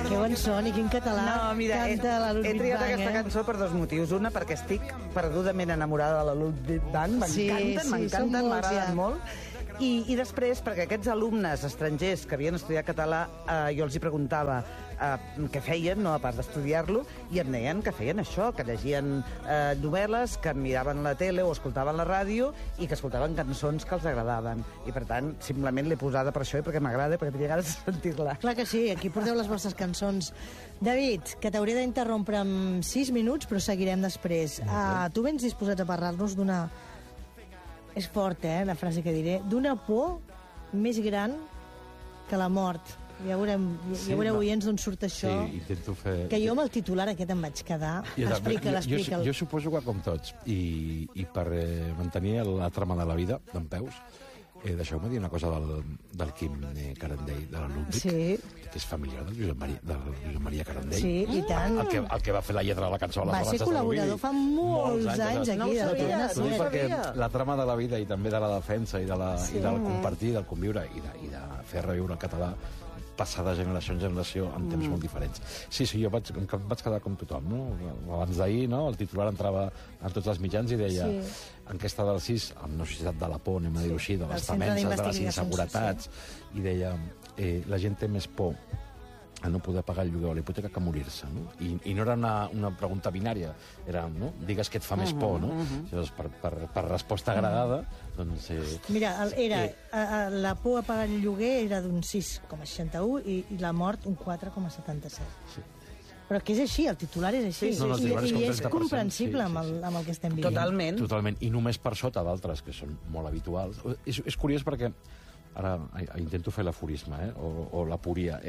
Que bon son i quin català canta la Ludwig Bang. He triat aquesta cançó per dos motius. Una, perquè estic perdudament enamorada de la Ludwig Bang. M'encanten, m'agraden molt. I després, perquè aquests alumnes estrangers que havien estudiat català, jo els hi preguntava què feien, no, a part d'estudiar-lo, i em deien que feien això, que llegien novel·les, que miraven la tele o escoltaven la ràdio i que escoltaven cançons que els agradaven. I, per tant, simplement l'he posada per això i perquè m'agrada, perquè tenia ganes de sentir-la. Clar que sí, aquí porteu les vostres cançons. David, que t'hauré d'interrompre en 6 minuts, però seguirem després. Tu vens disposats a parlar-nos d'una... És fort, la frase que diré. D'una por més gran que la mort. Ja veureu oients d'on surt això. Sí, intento fer... Que jo amb el titular aquest em vaig quedar. Explica'l. Jo suposo que com tots. I per mantenir la trama de la vida d'en Peus, deixeu-me dir una cosa del Quim Carandell, de la Ludwig, que és familiar del Josep Maria Carandell. Sí, i tant. El que va fer la lletra de la cançó a les va ser col·laborador fa molts anys aquí. No ho sabia. Perquè la trama de la vida i també de la defensa i del compartir, del conviure i de fer reviure el català passar de generació en generació en temps molt diferents. Sí, jo vaig quedar com tothom, no? Abans d'ahir, no? El titular entrava a tots els mitjans i deia enquesta del CIS, amb necessitat de la por, anem a dir-ho així, de les temences, de les inseguretats, i deia la gent té més por a no poder pagar el lloguer o la hipoteca que morir-se, no? I no era una pregunta binària, era, no? Digues què et fa més por, no? Llavors, per resposta agregada, doncs... Mira, la por a pagar el lloguer era d'un 6,61 i la mort un 4,77. Sí. Però que és així, el titular és així. I és comprensible amb el que estem vivint. Totalment. I només per sota d'altres, que són molt habituals. És curiós perquè ara intento fer l'aforisme, o l'aporia,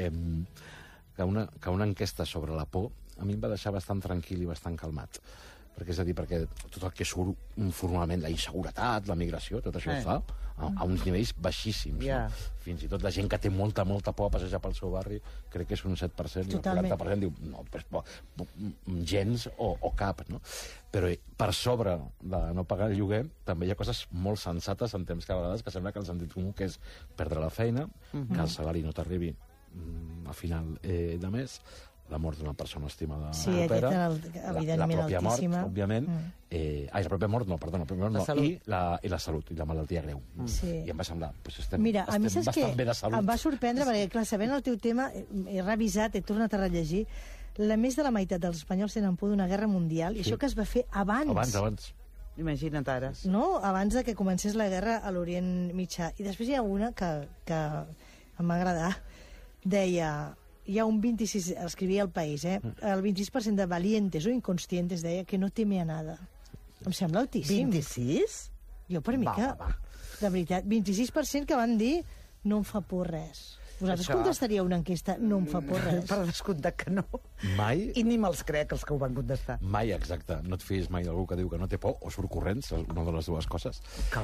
que una enquesta sobre la por a mi em va deixar bastant tranquil i bastant calmat. Perquè, és a dir, perquè tot el que surt formalment, la inseguretat, la migració, tot això es fa a uns nivells baixíssims. Fins i tot la gent que té molta por a passejar pel seu barri, crec que és un 7%, i el 40% diu, no, gens o cap, no? Però per sobre de no pagar el lloguer també hi ha coses molt sensates en temps que a vegades que sembla que el sentit comú, que és perdre la feina, que el salari no t'arribi a final de mes, la mort d'una persona estimada propera, la pròpia mort, òbviament, la pròpia mort no, i la salut, i la malaltia greu. I em va semblar, estem bastant bé de salut. Em va sorprendre, perquè, clar, sabent el teu tema, he revisat, he tornat a rellegir, més de la meitat dels espanyols tenen por d'una guerra mundial, i això que es va fer abans. Imagina't ara. No? Abans de que comencés la guerra a l'Orient Mitjà. I després hi ha una que em va agradar. Deia... Hi ha un 26, escrivia El País, el 26% de valientes o inconscientes deia que no teme a nada. Em sembla altíssim. 26? Jo per mi de veritat, 26% que van dir no em fa por res. Vosaltres contestaríeu una enquesta no em fa por res? Per descomptat que no. Mai? I ni me'ls crec, els que ho van contestar. Mai, exacte. No et fies mai d'algú que diu que no té por o surt corrents, una de les dues coses.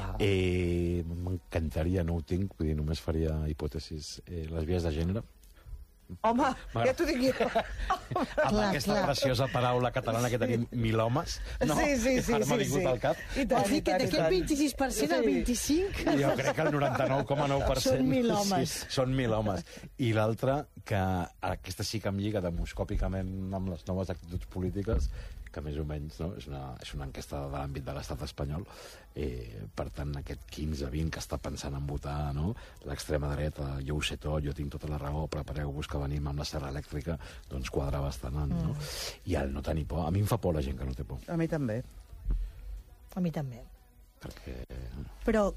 M'encantaria, no ho tinc, vull dir, només faria hipòtesis. Les vies de gènere. Home, ja t'ho dic jo. Amb aquesta preciosa paraula catalana que tenim, mil homes, no? Sí. Ara m'ha vingut al cap. Vol dir que d'aquest 26% al 25%... Jo crec que el 99,9% són 1.000 homes. Sí, són 1.000 homes. I l'altra, que aquesta sí que em lliga demoscòpicament amb les noves actituds polítiques, que més o menys és una enquesta de l'àmbit de l'estat espanyol. Per tant, aquest 15-20 que està pensant en votar, no? L'extrema dreta, jo ho sé tot, jo tinc tota la raó, prepareu-vos que venim amb la serra elèctrica, doncs quadra bastant, no? I el no tenir por. A mi em fa por la gent que no té por. A mi també. A mi també. Perquè... Però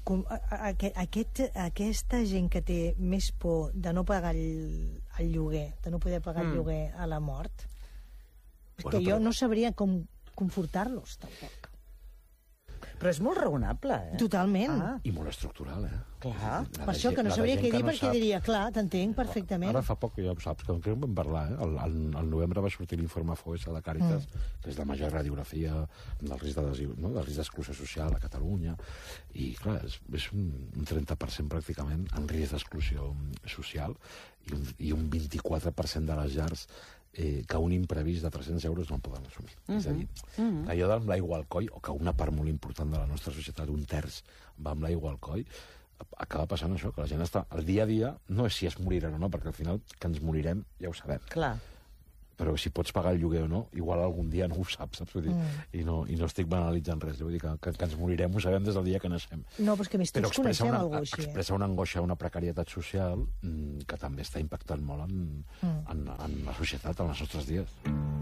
aquesta gent que té més por de no pagar el lloguer, de no poder pagar el lloguer a la mort, que jo no sabria com confortar-los, tampoc. Però és molt raonable, Totalment. I molt estructural, Clar. Per això que no sabria què dir, perquè diria, clar, t'entenc perfectament. Ara fa poc, ja ho saps, que en vam parlar, al novembre va sortir l'informe FOES a la Càritas, que és la major radiografia del risc d'exclusió social a Catalunya, i clar, és un 30% pràcticament en risc d'exclusió social, i un 24% de les llars que un imprevist de 300 euros no el poden assumir. És a dir, allò amb l'aigua al coll, o que una part molt important de la nostra societat, un terç, va amb l'aigua al coll, acaba passant això, que la gent està... El dia a dia no és si es moriran o no, perquè al final que ens morirem ja ho sabem. Clar. Però si pots pagar el lloguer o no, igual algun dia no ho saps, saps? Vull dir, i no estic banalitzant res. Vull dir que ens morirem ho sabem des del dia que naixem. No, però és que més tots coneixem algú així. Expressa una angoixa, una precarietat social que també està impactant molt en la societat, en els nostres dies.